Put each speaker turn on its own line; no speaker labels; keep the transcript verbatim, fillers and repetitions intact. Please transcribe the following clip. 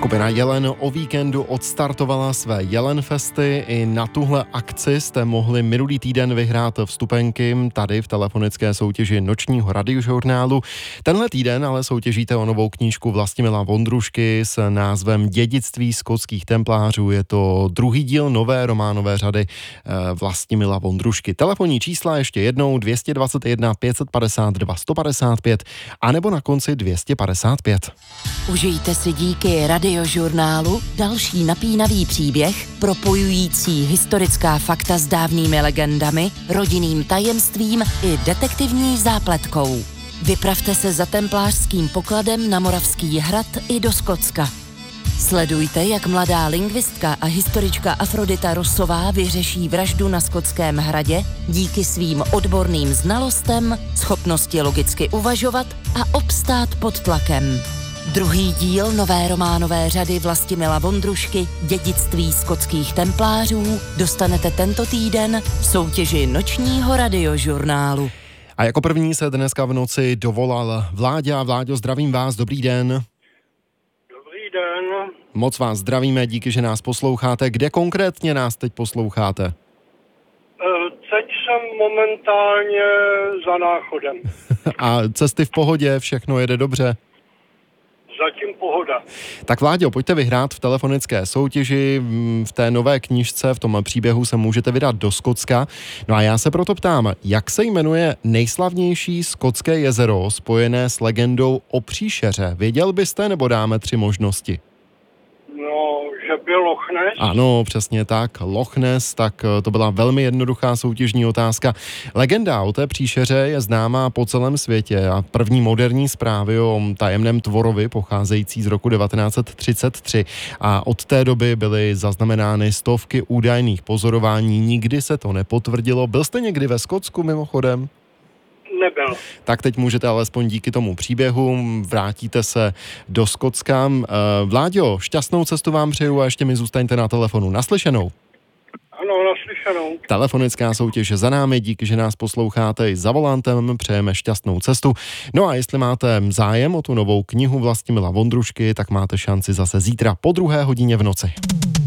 Skupina Jelen o víkendu odstartovala své Jelenfesty. I na tuhle akci jste mohli minulý týden vyhrát vstupenky tady v telefonické soutěži Nočního radiožurnálu. Tenhle týden ale soutěžíte o novou knížku Vlastimila Vondrušky s názvem Dědictví skotských templářů. Je to druhý díl nové románové řady Vlastimila Vondrušky. Telefonní čísla ještě jednou dvě stě dvacet jedna pět set padesát dva sto padesát pět anebo na konci dvě stě padesát pět.
Užijte si díky radiožurnálu další napínavý příběh, propojující historická fakta s dávnými legendami, rodinným tajemstvím i detektivní zápletkou. Vypravte se za templářským pokladem na Moravský hrad i do Skotska. Sledujte, jak mladá lingvistka a historička Afrodita Rossová vyřeší vraždu na Skotském hradě díky svým odborným znalostem, schopnosti logicky uvažovat a obstát pod tlakem. Druhý díl nové románové řady Vlastimila Vondrušky Dědictví skotských templářů dostanete tento týden v soutěži Nočního radiožurnálu.
A jako první se dneska v noci dovolal Vláďa. Vláďo, zdravím vás, dobrý den.
Dobrý den.
Moc vás zdravíme, díky, že nás posloucháte. Kde konkrétně nás teď posloucháte?
Teď jsem momentálně za Náchodem.
A cesty v pohodě, všechno jede dobře?
Zatím pohoda.
Tak Vláďo, pojďte vyhrát v telefonické soutěži. V té nové knížce, v tom příběhu se můžete vydat do Skotska. No a já se proto ptám, jak se jmenuje nejslavnější skotské jezero spojené s legendou o příšeře? Věděl byste, nebo dáme tři možnosti?
No, že byl Loch Ness?
Ano, přesně tak, Loch Ness, tak to byla velmi jednoduchá soutěžní otázka. Legenda o té příšeře je známá po celém světě a první moderní zprávy o tajemném tvorovi pocházející z roku devatenáct set třicet tři a od té doby byly zaznamenány stovky údajných pozorování, nikdy se to nepotvrdilo. Byl jste někdy ve Skotsku mimochodem?
Nebyl.
Tak teď můžete alespoň díky tomu příběhu, vrátíte se do Skotska. Vláďo, šťastnou cestu vám přeju a ještě mi zůstaňte na telefonu. Naslyšenou.
Ano, naslyšenou.
Telefonická soutěž je za námi, díky, že nás posloucháte i za volantem, přejeme šťastnou cestu. No a jestli máte zájem o tu novou knihu Vlastimila Vondrušky, tak máte šanci zase zítra po druhé hodině v noci.